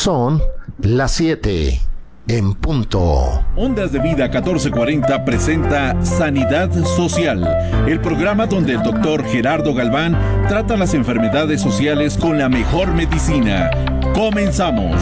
Son las 7 en punto. Ondas de Vida 1440 presenta Sanidad Social, el programa donde el doctor Gerardo Galván trata las enfermedades sociales con la mejor medicina. Comenzamos.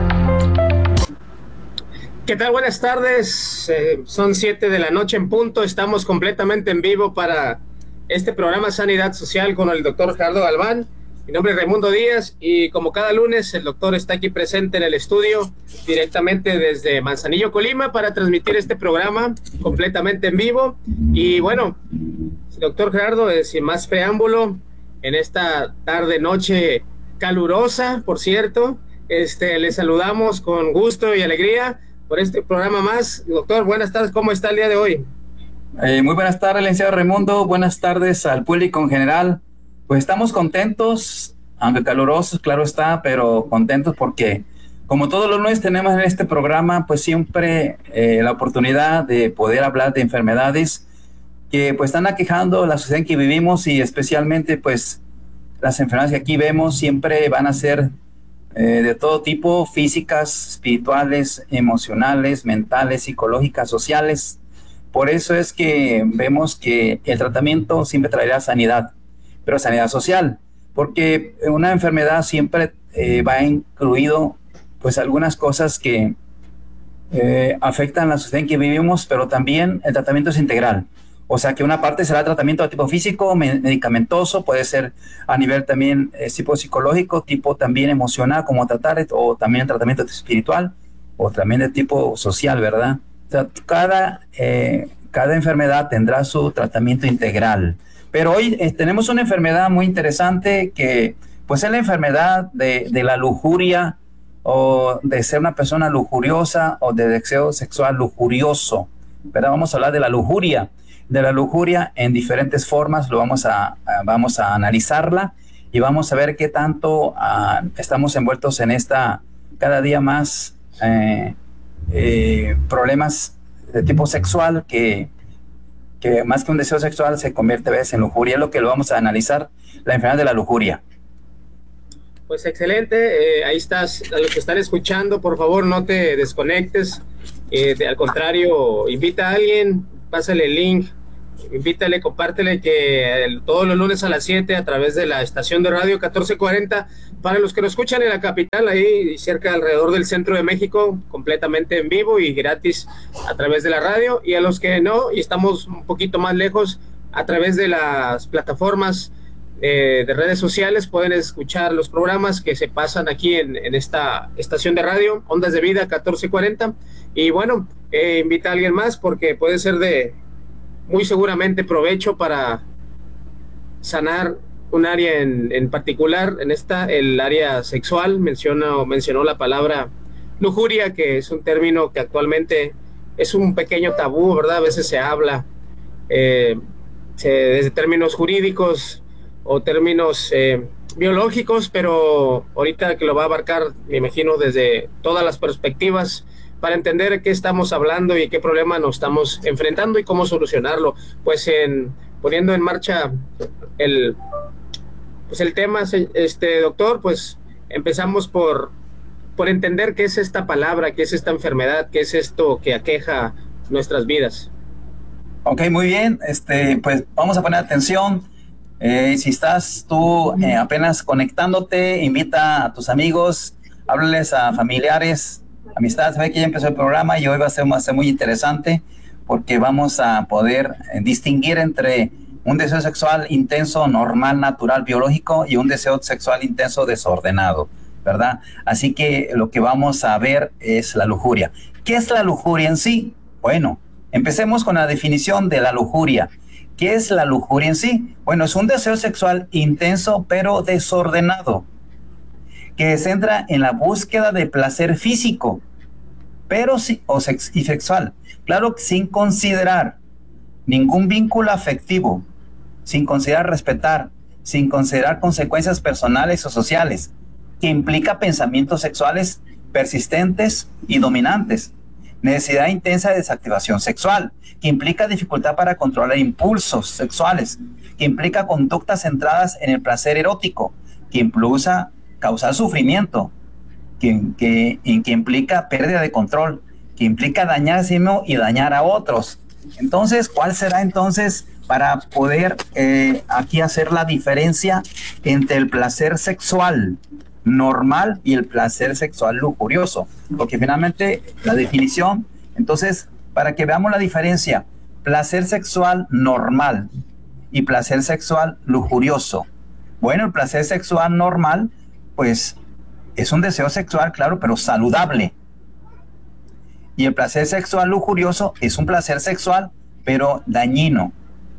¿Qué tal? Buenas tardes. Son 7 de la noche en punto. Estamos completamente en vivo para este programa Sanidad Social con el doctor Gerardo Galván. Mi nombre es Raimundo Díaz y como cada lunes el doctor está aquí presente en el estudio directamente desde Manzanillo, Colima, para transmitir este programa completamente en vivo. Y bueno, doctor Gerardo, sin más preámbulo, en esta tarde-noche calurosa, por cierto, le saludamos con gusto y alegría por este programa más. Doctor, buenas tardes, ¿cómo está el día de hoy? Muy buenas tardes, licenciado Raimundo, buenas tardes al público en general. Pues estamos contentos, aunque calurosos, claro está, pero contentos porque como todos los lunes tenemos en este programa pues siempre la oportunidad de poder hablar de enfermedades que pues están aquejando la sociedad en que vivimos, y especialmente pues las enfermedades que aquí vemos siempre van a ser de todo tipo: físicas, espirituales, emocionales, mentales, psicológicas, sociales. Por eso es que vemos que el tratamiento siempre traerá sanidad, pero sanidad social, porque una enfermedad siempre va incluido pues algunas cosas que afectan la sociedad en que vivimos, pero también el tratamiento es integral. O sea que una parte será tratamiento de tipo físico, medicamentoso, puede ser a nivel también tipo psicológico, tipo también emocional, como tratar, o también tratamiento espiritual, o también de tipo social, ¿verdad? O sea, cada enfermedad tendrá su tratamiento integral. Pero hoy tenemos una enfermedad muy interesante que pues es la enfermedad de la lujuria, o de ser una persona lujuriosa, o de deseo sexual lujurioso, ¿verdad? Vamos a hablar de la lujuria en diferentes formas. Vamos a analizarla y vamos a ver qué tanto estamos envueltos en esta cada día más problemas de tipo sexual que más que un deseo sexual se convierte a veces en lujuria. Es lo que lo vamos a analizar, la enfermedad de la lujuria. Pues excelente, ahí estás. A los que están escuchando, por favor no te desconectes, al contrario, invita a alguien, pásale el link, invítale, compártele, que todos los lunes a las 7 a través de la estación de radio 1440, para los que nos escuchan en la capital, ahí cerca alrededor del centro de México, completamente en vivo y gratis a través de la radio, y a los que no, y estamos un poquito más lejos, a través de las plataformas de redes sociales, pueden escuchar los programas que se pasan aquí en esta estación de radio, Ondas de Vida 1440, y bueno, invita a alguien más porque puede ser de muy seguramente provecho para sanar un área en particular. En el área sexual, mencionó la palabra lujuria, que es un término que actualmente es un pequeño tabú, ¿verdad? A veces se habla desde términos jurídicos o términos biológicos, pero ahorita que lo va a abarcar, me imagino, desde todas las perspectivas, para entender qué estamos hablando y qué problema nos estamos enfrentando y cómo solucionarlo. Pues poniendo en marcha el tema, doctor, pues empezamos por entender qué es esta palabra, qué es esta enfermedad, qué es esto que aqueja nuestras vidas. Ok, muy bien, pues vamos a poner atención. Si estás tú apenas conectándote, invita a tus amigos, háblales a familiares, amistades. Sabe que ya empezó el programa y hoy va a ser muy interesante, porque vamos a poder distinguir entre un deseo sexual intenso, normal, natural, biológico, y un deseo sexual intenso desordenado, ¿verdad? Así que lo que vamos a ver es la lujuria. ¿Qué es la lujuria en sí? Bueno, empecemos con la definición de la lujuria. ¿Qué es la lujuria en sí? Bueno, es un deseo sexual intenso pero desordenado, que se centra en la búsqueda de placer físico, y sexual. Claro, sin considerar ningún vínculo afectivo, sin considerar respetar, sin considerar consecuencias personales o sociales, que implica pensamientos sexuales persistentes y dominantes. Necesidad intensa de desactivación sexual, que implica dificultad para controlar impulsos sexuales, que implica conductas centradas en el placer erótico, que impulsa causar sufrimiento, que implica pérdida de control, que implica dañar a sí mismo y dañar a otros. Entonces, ¿cuál será entonces para poder aquí hacer la diferencia entre el placer sexual normal y el placer sexual lujurioso? Porque finalmente la definición, entonces, para que veamos la diferencia, placer sexual normal y placer sexual lujurioso. Bueno, el placer sexual normal, pues, es un deseo sexual, claro, pero saludable. Y el placer sexual lujurioso es un placer sexual, pero dañino.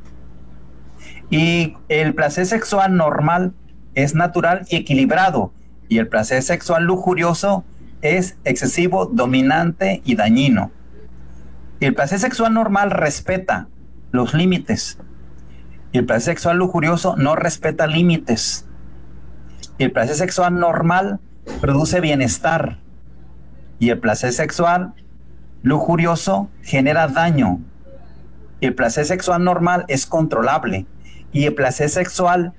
Y el placer sexual normal es natural y equilibrado. Y el placer sexual lujurioso es excesivo, dominante y dañino. Y el placer sexual normal respeta los límites. Y el placer sexual lujurioso no respeta límites. Y el placer sexual normal produce bienestar. Y el placer sexual lujurioso genera daño. Y el placer sexual normal es controlable. Y el placer sexual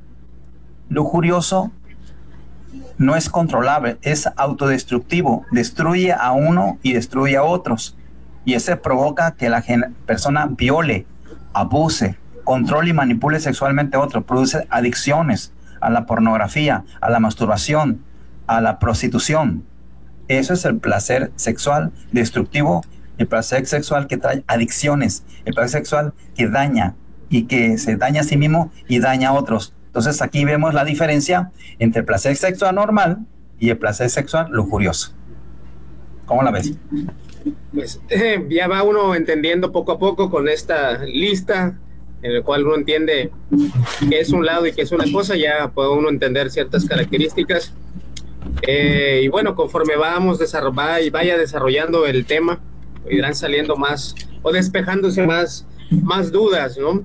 lujurioso no es controlable, es autodestructivo, destruye a uno y destruye a otros. Y ese provoca que la persona viole, abuse, controle y manipule sexualmente a otro, produce adicciones a la pornografía, a la masturbación, a la prostitución. Eso es el placer sexual destructivo, el placer sexual que trae adicciones, el placer sexual que daña y que se daña a sí mismo y daña a otros. Entonces aquí vemos la diferencia entre el placer sexual normal y el placer sexual lujurioso. ¿Cómo la ves? Pues ya va uno entendiendo poco a poco con esta lista, en la cual uno entiende qué es un lado y qué es una cosa, ya puede uno entender ciertas características. Y bueno, conforme vaya desarrollando el tema, irán saliendo más o despejándose más dudas, ¿no?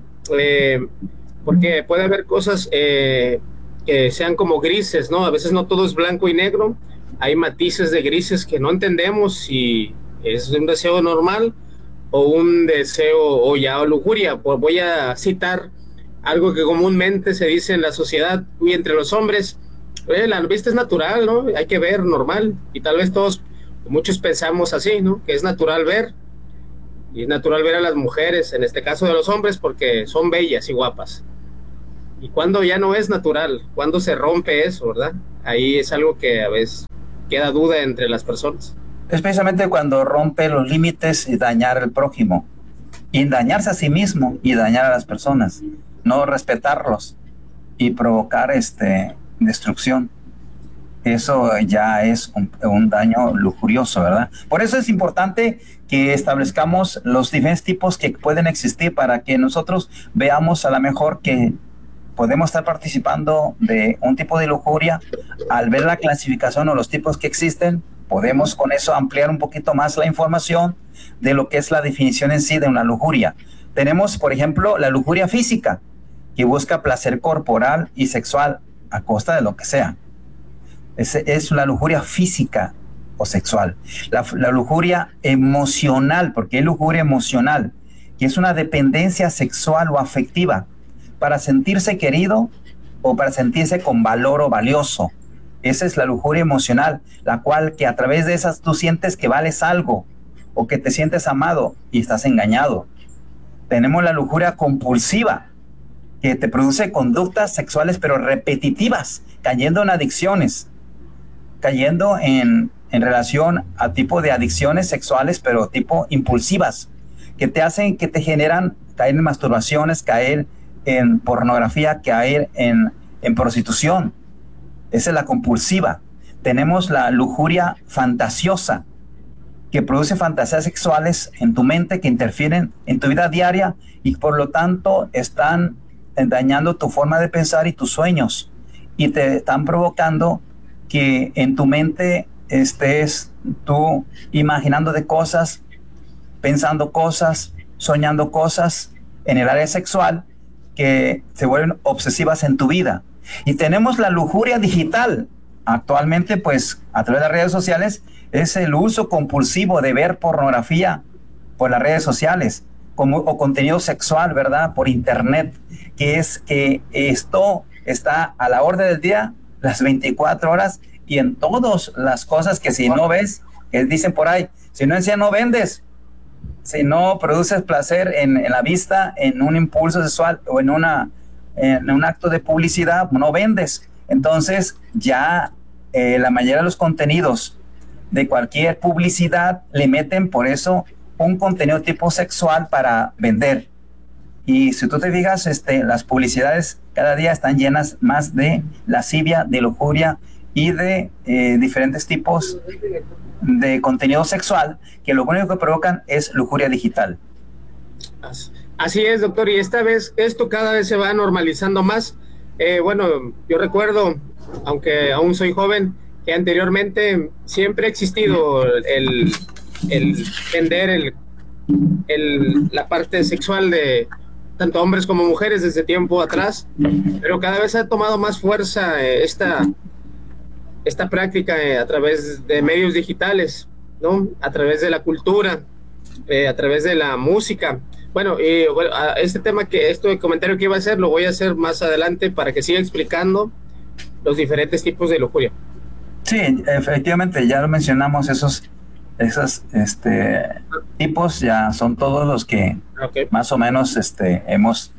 Porque puede haber cosas que sean como grises, ¿no? A veces no todo es blanco y negro, hay matices de grises que no entendemos si es un deseo normal o un deseo o ya lujuria. Pues voy a citar algo que comúnmente se dice en la sociedad y entre los hombres: la vista es natural, ¿no? Hay que ver normal, y tal vez muchos pensamos así, ¿no? Que es natural ver, y es natural ver a las mujeres, en este caso de los hombres, porque son bellas y guapas. Y cuando ya no es natural, cuando se rompe eso, ¿verdad? Ahí es algo que a veces queda duda entre las personas. Es precisamente cuando rompe los límites y dañar al prójimo, y dañarse a sí mismo y dañar a las personas, no respetarlos y provocar destrucción. Eso ya es un daño lujurioso, ¿verdad? Por eso es importante que establezcamos los diferentes tipos que pueden existir para que nosotros veamos a lo mejor que podemos estar participando de un tipo de lujuria. Al ver la clasificación o los tipos que existen, podemos con eso ampliar un poquito más la información de lo que es la definición en sí de una lujuria. Tenemos, por ejemplo, la lujuria física, que busca placer corporal y sexual a costa de lo que sea. Es la lujuria física o sexual. La lujuria emocional, porque hay lujuria emocional, que es una dependencia sexual o afectiva para sentirse querido o para sentirse con valor o valioso. Esa es la lujuria emocional, la cual que a través de esas tú sientes que vales algo o que te sientes amado y estás engañado. Tenemos la lujuria compulsiva, que te produce conductas sexuales pero repetitivas, cayendo en adicciones, cayendo en relación a tipo de adicciones sexuales pero tipo impulsivas, que te hacen, que te generan caer en masturbaciones, caer en pornografía, caer en prostitución. Esa es la compulsiva. Tenemos la lujuria fantasiosa, que produce fantasías sexuales en tu mente que interfieren en tu vida diaria y por lo tanto están dañando tu forma de pensar y tus sueños, y te están provocando que en tu mente estés tú imaginando de cosas, pensando cosas, soñando cosas en el área sexual que se vuelven obsesivas en tu vida. Y tenemos la lujuria digital. Actualmente, pues, a través de las redes sociales, es el uso compulsivo de ver pornografía por las redes sociales o contenido sexual, ¿verdad? Por internet, que es que esto está a la orden del día, las 24 horas, y en todas las cosas que si no ves, que dicen por ahí, si no enseñas no vendes, si no produces placer en la vista, en un impulso sexual o en un acto de publicidad, no vendes. Entonces ya la mayoría de los contenidos de cualquier publicidad le meten por eso un contenido tipo sexual para vender. Y si tú te fijas, las publicidades cada día están llenas más de lascivia, de lujuria y de diferentes tipos de contenido sexual, que lo único que provocan es lujuria digital. Así es, doctor, y esta vez esto cada vez se va normalizando más. Bueno, yo recuerdo, aunque aún soy joven, que anteriormente siempre ha existido el vender la parte sexual de tanto hombres como mujeres desde tiempo atrás, pero cada vez ha tomado más fuerza esta práctica a través de medios digitales, ¿no? A través de la cultura, a través de la música. Bueno, este comentario que iba a hacer lo voy a hacer más adelante para que siga explicando los diferentes tipos de lujuria. Sí, efectivamente, ya lo mencionamos, esos tipos ya son todos los que más o menos hemos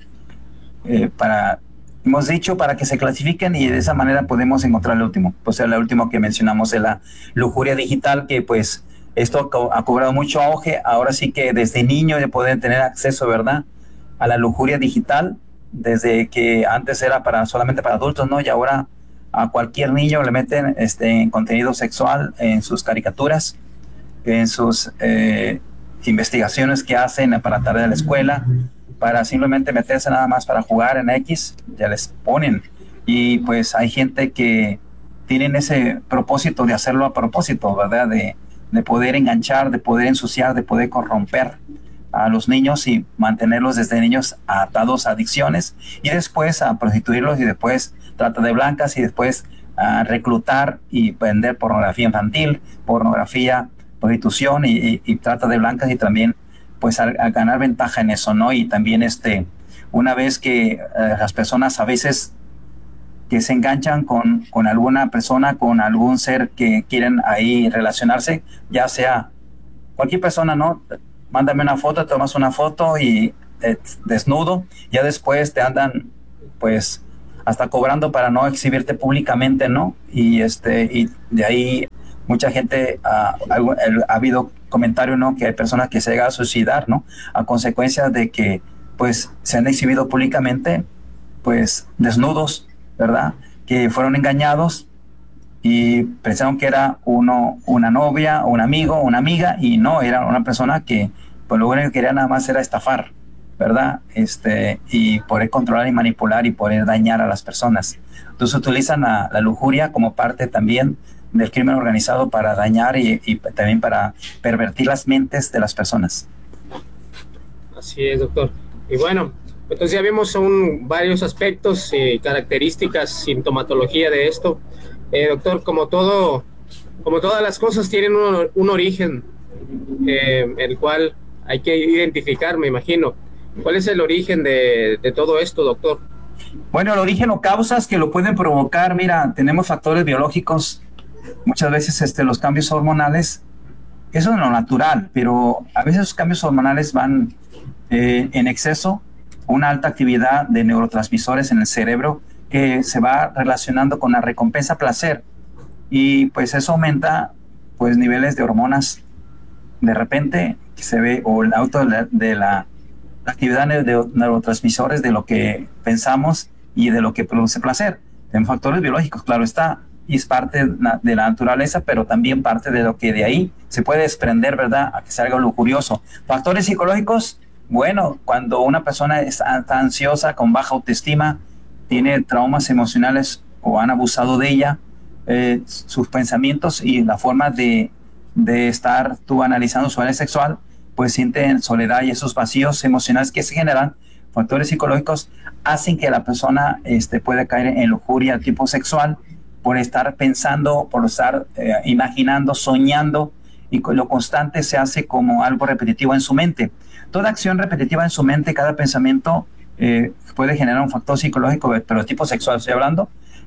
dicho para que se clasifiquen, y de esa manera podemos encontrar el último. Pues el último que mencionamos es la lujuria digital, que pues esto ha cobrado mucho auge. Ahora sí que desde niño ya pueden tener acceso, ¿verdad?, a la lujuria digital, desde que antes era solamente para adultos, ¿no? Y ahora a cualquier niño le meten contenido sexual en sus caricaturas, en sus investigaciones que hacen para tarea de la escuela, para simplemente meterse nada más para jugar en X, ya les ponen. Y pues hay gente que tienen ese propósito de hacerlo a propósito, ¿verdad? De poder enganchar, de poder ensuciar, de poder corromper a los niños y mantenerlos desde niños atados a adicciones, y después a prostituirlos, y después trata de blancas, y después a reclutar y vender pornografía infantil, pornografía, prostitución y trata de blancas, y también pues a ganar ventaja en eso, ¿no? Y también una vez que las personas a veces que se enganchan con alguna persona, con algún ser que quieren ahí relacionarse, ya sea cualquier persona, ¿no? Mándame una foto, tomas una foto y desnudo, ya después te andan pues hasta cobrando para no exhibirte públicamente, ¿no? Y de ahí mucha gente, ha habido comentarios, ¿no?, que hay personas que se llegan a suicidar, ¿no?, a consecuencia de que pues se han exhibido públicamente pues desnudos, ¿verdad?, que fueron engañados y pensaron que era una novia o un amigo o una amiga, y no, era una persona que pues lo único que quería nada más era estafar, ¿verdad? Y poder controlar y manipular y poder dañar a las personas. Entonces utilizan la lujuria como parte también del crimen organizado para dañar y también para pervertir las mentes de las personas. Así es, doctor. Y bueno, entonces ya vimos varios aspectos y características, sintomatología de esto. Doctor, como todas las cosas tienen un origen, el cual hay que identificar, me imagino. ¿Cuál es el origen de todo esto, doctor? Bueno, el origen o causas que lo pueden provocar, mira, tenemos factores biológicos, muchas veces los cambios hormonales, eso es lo natural, pero a veces los cambios hormonales van en exceso, una alta actividad de neurotransmisores en el cerebro que se va relacionando con la recompensa placer, y pues eso aumenta pues niveles de hormonas de repente que se ve, o el auto de la actividad de neurotransmisores de lo que pensamos y de lo que produce placer. En factores biológicos, claro está, y es parte de la naturaleza, pero también parte de lo que de ahí se puede desprender, ¿verdad?, a que sea algo lujurioso. Factores psicológicos, bueno, cuando una persona está ansiosa, con baja autoestima, tiene traumas emocionales o han abusado de ella, sus pensamientos y la forma de estar tú analizando su área sexual, pues sienten soledad, y esos vacíos emocionales que se generan, factores psicológicos, hacen que la persona pueda caer en lujuria tipo sexual por estar pensando, por estar imaginando, soñando, y lo constante se hace como algo repetitivo en su mente. Toda acción repetitiva en su mente, cada pensamiento puede generar un factor psicológico, pero tipo sexual estoy hablando,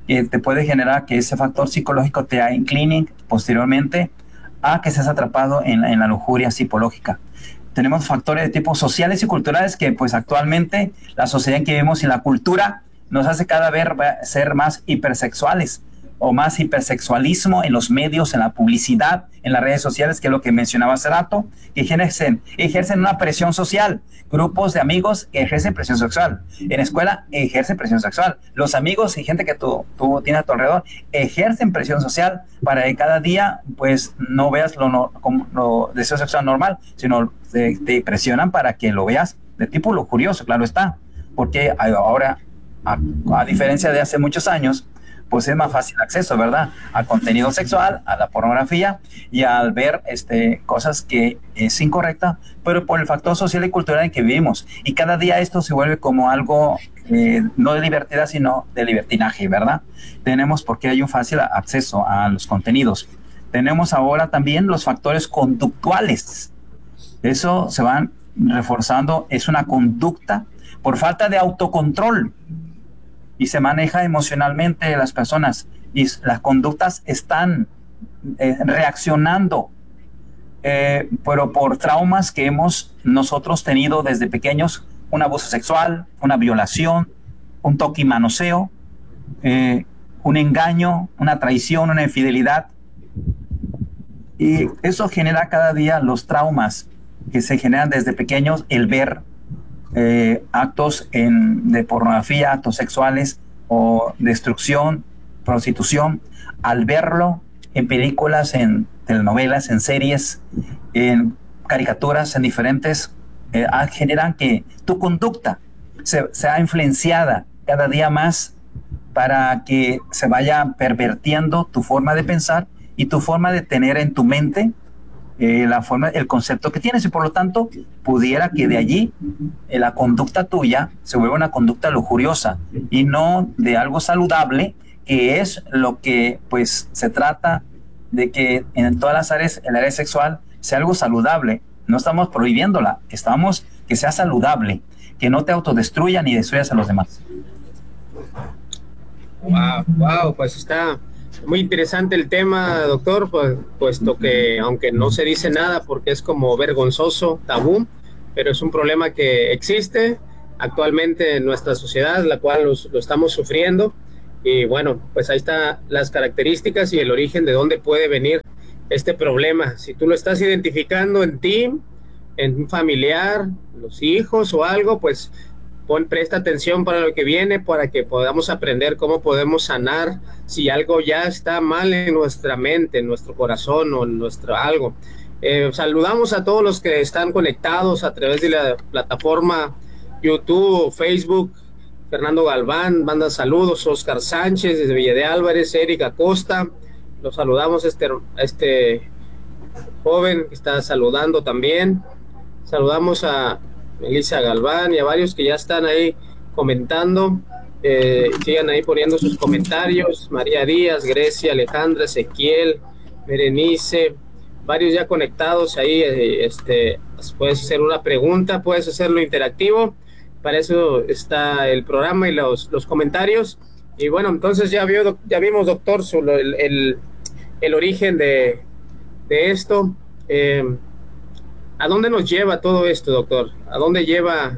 que te puede generar que ese factor psicológico te incline posteriormente a que seas atrapado en la lujuria psicológica. Tenemos factores de tipo sociales y culturales que pues actualmente la sociedad en que vivimos y la cultura nos hace cada vez ser más hipersexuales o más hipersexualismo en los medios, en la publicidad, en las redes sociales, que es lo que mencionaba hace rato, que ejercen una presión social. Grupos de amigos ejercen presión sexual. En la escuela ejercen presión sexual. Los amigos y gente que tú tienes a tu alrededor ejercen presión social para que cada día pues no veas lo deseo sexual normal, sino te presionan para que lo veas de tipo lujurioso, claro está. Porque ahora, a diferencia de hace muchos años, pues es más fácil acceso, ¿verdad? Al contenido sexual, a la pornografía y al ver cosas que es incorrecta, pero por el factor social y cultural en que vivimos. Y cada día esto se vuelve como algo no de libertad, sino de libertinaje, ¿verdad? Tenemos porque hay un fácil acceso a los contenidos. Tenemos ahora también los factores conductuales. Eso se van reforzando, es una conducta por falta de autocontrol. Y se maneja emocionalmente las personas y las conductas están reaccionando, pero por traumas que hemos nosotros tenido desde pequeños, un abuso sexual, una violación, un toque y manoseo, un engaño, una traición, una infidelidad. Y eso genera cada día los traumas que se generan desde pequeños, el ver actos de pornografía, actos sexuales o destrucción, prostitución, al verlo en películas, en telenovelas, en series, en caricaturas, en diferentes, generan que tu conducta sea influenciada cada día más para que se vaya pervirtiendo tu forma de pensar y tu forma de tener en tu mente el concepto que tienes, y por lo tanto pudiera que de allí la conducta tuya se vuelva una conducta lujuriosa y no de algo saludable, que es lo que pues se trata de que en todas las áreas, el área sexual, sea algo saludable. No estamos prohibiéndola, estamos que sea saludable, que no te autodestruya ni destruyas a los demás. Wow, pues está muy interesante el tema, doctor, puesto que aunque no se dice nada porque es como vergonzoso, tabú, pero es un problema que existe actualmente en nuestra sociedad, la cual lo estamos sufriendo. Y bueno, pues ahí están las características y el origen de dónde puede venir este problema. Si tú lo estás identificando en ti, en un familiar, los hijos o algo, pues presta atención para lo que viene, para que podamos aprender cómo podemos sanar si algo ya está mal en nuestra mente, en nuestro corazón o en nuestro algo. Saludamos a todos los que están conectados a través de la plataforma YouTube o Facebook. Fernando Galván manda saludos, Oscar Sánchez desde Villa de Álvarez, Eric Acosta, los saludamos a este joven que está saludando también. Saludamos a Melissa Galván y a varios que ya están ahí comentando, sigan ahí poniendo sus comentarios. María Díaz, Grecia, Alejandra, Ezequiel, Berenice, varios ya conectados ahí. Puedes hacer una pregunta, puedes hacerlo interactivo, para eso está el programa y los comentarios. Y bueno, entonces ya vimos, doctor, el origen de esto. ¿A dónde nos lleva todo esto, doctor? ¿A dónde lleva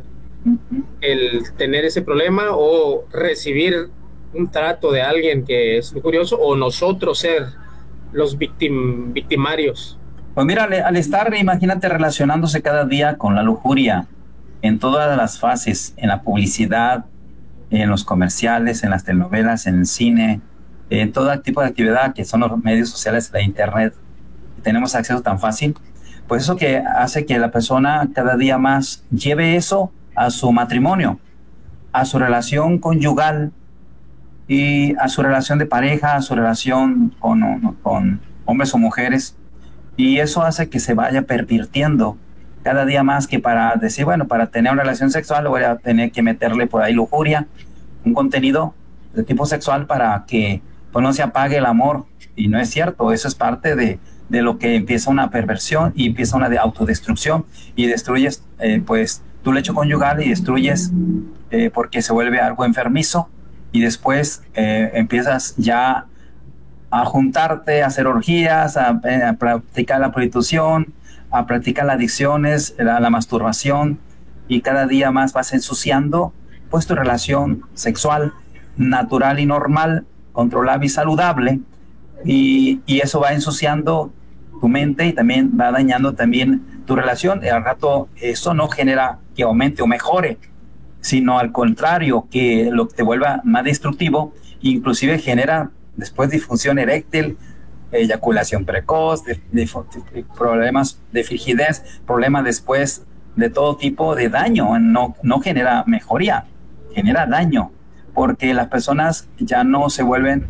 el tener ese problema o recibir un trato de alguien que es curioso, o nosotros ser los victimarios? Pues mira, al estar, imagínate, relacionándose cada día con la lujuria en todas las fases, en la publicidad, en los comerciales, en las telenovelas, en el cine, en todo tipo de actividad que son los medios sociales, la internet, tenemos acceso tan fácil. Pues eso que hace que la persona cada día más lleve eso a su matrimonio, a su relación conyugal y a su relación de pareja, a su relación con hombres o mujeres. Y eso hace que se vaya pervirtiendo cada día más, que para decir, bueno, para tener una relación sexual voy a tener que meterle por ahí lujuria, un contenido de tipo sexual para que pues no se apague el amor. Y no es cierto, eso es parte de lo que empieza una perversión y empieza una de autodestrucción, y destruyes pues tu lecho conyugal y destruyes porque se vuelve algo enfermizo y después empiezas ya a juntarte, a hacer orgías, a practicar la prostitución, a practicar las adicciones, la masturbación, y cada día más vas ensuciando pues tu relación sexual natural y normal, controlable y saludable, y eso va ensuciando tu mente y también va dañando también tu relación. Y al rato eso no genera que aumente o mejore, sino al contrario, que lo que te vuelva más destructivo, inclusive genera después disfunción eréctil, eyaculación precoz, de problemas de frigidez, problemas después de todo tipo de daño. No genera mejoría, genera daño, porque las personas ya no se vuelven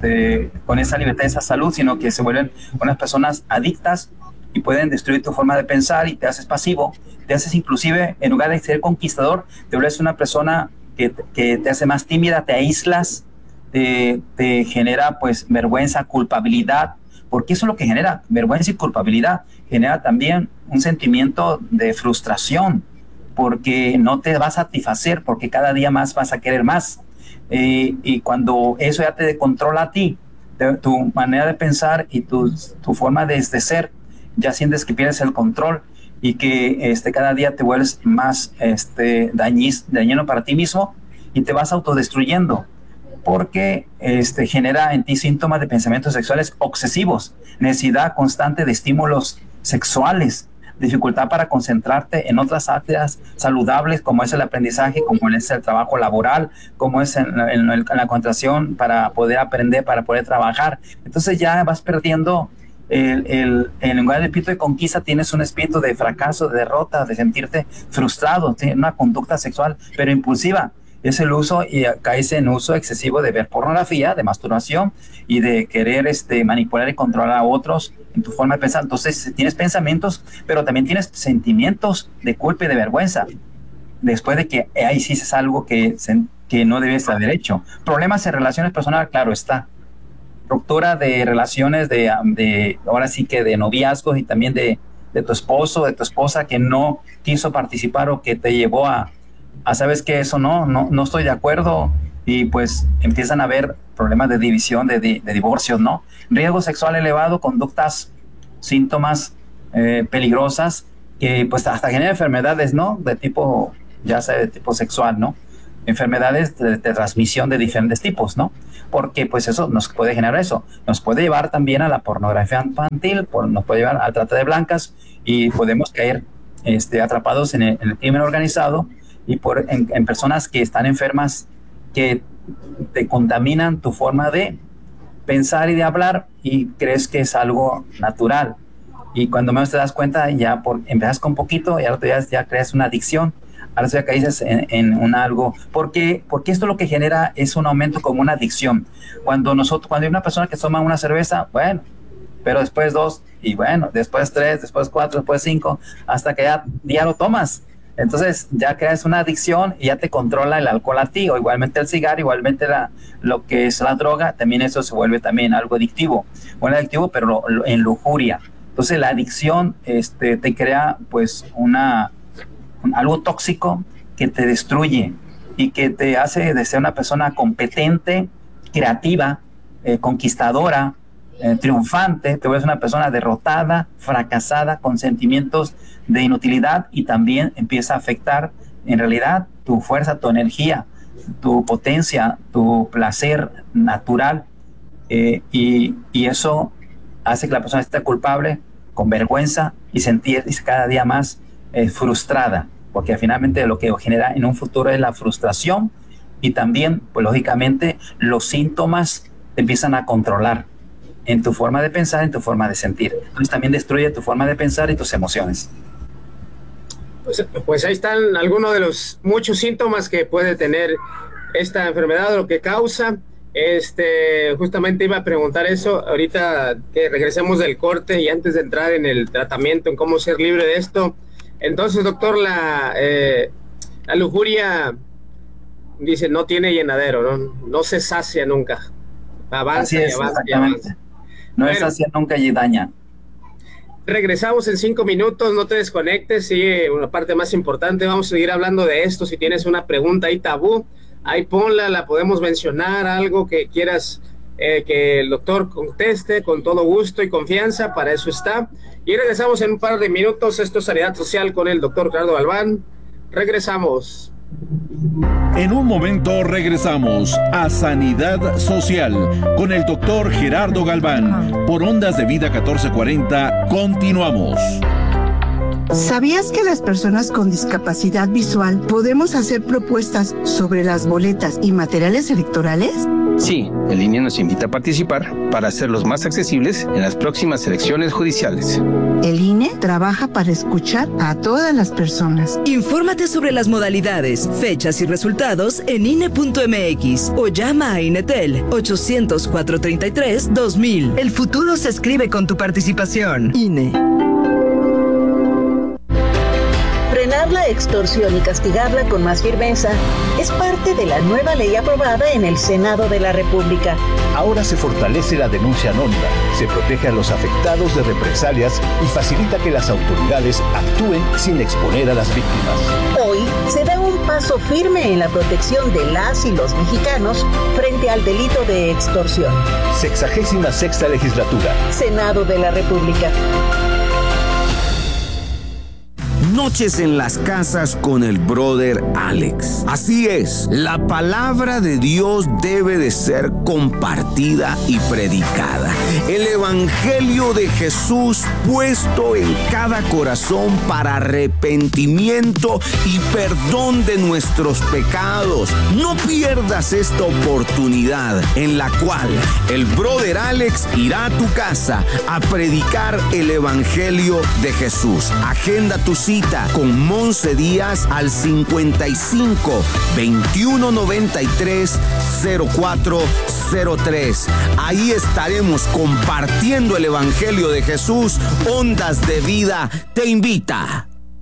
con esa libertad, esa salud, sino que se vuelven unas personas adictas y pueden destruir tu forma de pensar, y te haces pasivo, te haces inclusive, en lugar de ser conquistador, te vuelves una persona que te hace más tímida, te aíslas, te genera pues vergüenza, culpabilidad, porque eso es lo que genera, vergüenza y culpabilidad. Genera también un sentimiento de frustración, porque no te va a satisfacer, porque cada día más vas a querer más, y cuando eso ya te controla a ti, tu manera de pensar y tu forma de ser, ya sientes que pierdes el control, y que cada día te vuelves más dañino para ti mismo, y te vas autodestruyendo, porque genera en ti síntomas de pensamientos sexuales obsesivos, necesidad constante de estímulos sexuales, dificultad para concentrarte en otras áreas saludables, como es el aprendizaje, como es el trabajo laboral, como es en la concentración para poder aprender, para poder trabajar. Entonces ya vas perdiendo en lugar del espíritu de conquista, tienes un espíritu de fracaso, de derrota, de sentirte frustrado, tienes una conducta sexual pero impulsiva. Es el uso, y caes en uso excesivo de ver pornografía, de masturbación, y de querer manipular y controlar a otros en tu forma de pensar. Entonces tienes pensamientos, pero también tienes sentimientos de culpa y de vergüenza, después de que ahí hiciste algo que no debes haber hecho. Problemas en relaciones personales, claro está. Ruptura de relaciones ahora sí que de noviazgos, y también de tu esposo, de tu esposa, que no quiso participar, o que te llevó a sabes que eso no estoy de acuerdo, y pues empiezan a haber problemas de división, de divorcios, ¿no? Riesgo sexual elevado, conductas, síntomas peligrosas, que pues hasta generan enfermedades, ¿no? De tipo, ya sea de tipo sexual, ¿no? Enfermedades de transmisión de diferentes tipos, ¿no? Porque pues eso nos puede generar eso. Nos puede llevar también a la pornografía infantil, nos puede llevar al trata de blancas, y podemos caer atrapados en el crimen organizado, y en personas que están enfermas, que te contaminan tu forma de pensar y de hablar, y crees que es algo natural, y cuando menos te das cuenta, ya empiezas con poquito, y ahora ya creas una adicción, ahora ya caíces en algo, porque esto lo que genera es un aumento como una adicción. Cuando hay una persona que toma una cerveza, bueno, pero después 2, y bueno, después 3, después 4, después 5, hasta que ya lo tomas. Entonces ya creas una adicción, y ya te controla el alcohol a ti, o igualmente el cigarro, igualmente lo que es la droga, también eso se vuelve también algo adictivo. Bueno, adictivo, pero en lujuria. Entonces la adicción te crea pues algo tóxico que te destruye, y que te hace de ser una persona competente, creativa, conquistadora, triunfante. Te vuelves una persona derrotada, fracasada, con sentimientos de inutilidad, y también empieza a afectar en realidad tu fuerza, tu energía, tu potencia, tu placer natural, y eso hace que la persona esté culpable, con vergüenza, y sentirse cada día más frustrada, porque finalmente lo que genera en un futuro es la frustración, y también pues lógicamente los síntomas te empiezan a controlar en tu forma de pensar, en tu forma de sentir. Entonces también destruye tu forma de pensar y tus emociones. Pues ahí están algunos de los muchos síntomas que puede tener esta enfermedad, lo que causa. Justamente iba a preguntar eso ahorita que regresemos del corte, y antes de entrar en el tratamiento, en cómo ser libre de esto. Entonces, doctor, la lujuria, dice, no tiene llenadero, no se sacia nunca. Avanza y avanza y avanza. No es sacia nunca y daña. Regresamos en 5 minutos, no te desconectes. Sigue una parte más importante, vamos a seguir hablando de esto. Si tienes una pregunta ahí tabú, ahí ponla, la podemos mencionar, algo que quieras que el doctor conteste con todo gusto y confianza, para eso está. Y regresamos en un par de minutos. Esto es Sanidad Social con el doctor Gerardo Galván. Regresamos. En un momento regresamos a Sanidad Social con el doctor Gerardo Galván. Por Ondas de Vida 1440, continuamos. ¿Sabías que las personas con discapacidad visual podemos hacer propuestas sobre las boletas y materiales electorales? Sí, el INE nos invita a participar para hacerlos más accesibles en las próximas elecciones judiciales. El INE trabaja para escuchar a todas las personas. Infórmate sobre las modalidades, fechas y resultados en INE.mx o llama a INETEL 800-433-2000. El futuro se escribe con tu participación. INE. Frenar la extorsión y castigarla con más firmeza es parte de la nueva ley aprobada en el Senado de la República. Ahora se fortalece la denuncia anónima, se protege a los afectados de represalias y facilita que las autoridades actúen sin exponer a las víctimas. Hoy se da un paso firme en la protección de las y los mexicanos frente al delito de extorsión. 66ª Legislatura. Senado de la República. Noches en las casas con el brother Alex. Así es, la palabra de Dios debe de ser compartida y predicada. El evangelio de Jesús puesto en cada corazón para arrepentimiento y perdón de nuestros pecados. No pierdas esta oportunidad en la cual el brother Alex irá a tu casa a predicar el evangelio de Jesús. Agenda tu cita con Monse Díaz al 55 21 93 0403. Ahí estaremos compartiendo el evangelio de Jesús. Ondas de Vida te invita.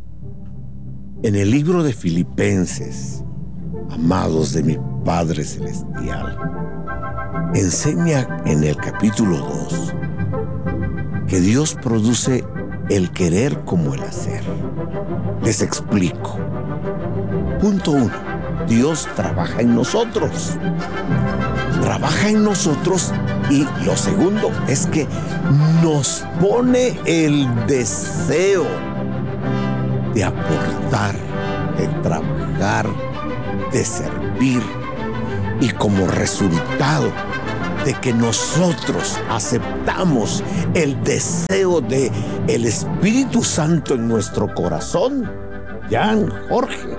En el libro de Filipenses, amados de mi Padre Celestial, enseña en el capítulo 2 que Dios produce el querer como el hacer. Les explico. Punto 1. Dios trabaja en nosotros. Trabaja en nosotros y lo segundo es que nos pone el deseo de aportar, de trabajar, de servir y como resultado de que nosotros aceptamos el deseo de el Espíritu Santo en nuestro corazón, Jan, Jorge,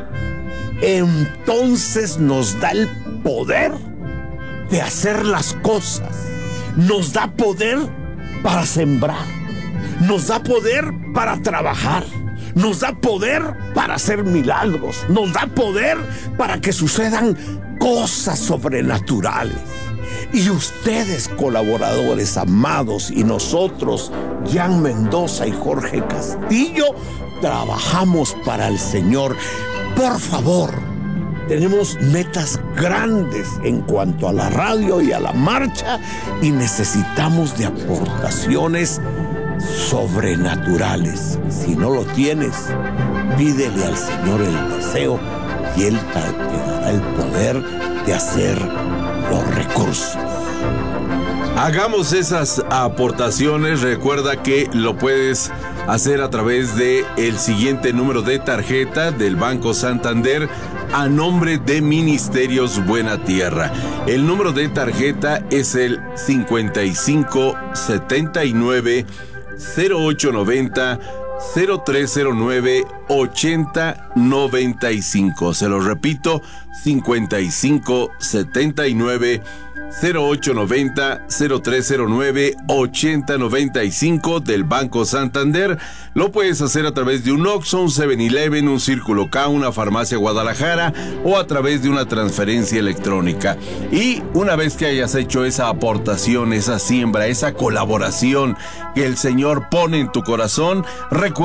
entonces nos da el poder de hacer las cosas, nos da poder para sembrar, nos da poder para trabajar, nos da poder para hacer milagros, nos da poder para que sucedan cosas sobrenaturales. Y ustedes, colaboradores amados, y nosotros, Jan Mendoza y Jorge Castillo, trabajamos para el Señor. Por favor, tenemos metas grandes en cuanto a la radio y a la marcha y necesitamos de aportaciones sobrenaturales. Si no lo tienes, pídele al Señor el deseo y Él te dará el poder de hacer los recursos. Hagamos esas aportaciones. Recuerda que lo puedes hacer a través de el siguiente número de tarjeta del Banco Santander a nombre de Ministerios Buena Tierra. El número de tarjeta es el 5579 0890 0309 8095. Se lo repito, 5579 0890 0309 8095 del Banco Santander. Lo puedes hacer a través de un Oxxo, un 7-Eleven, un Círculo K, una farmacia Guadalajara o a través de una transferencia electrónica. Y una vez que hayas hecho esa aportación, esa siembra, esa colaboración que el Señor pone en tu corazón, recuerda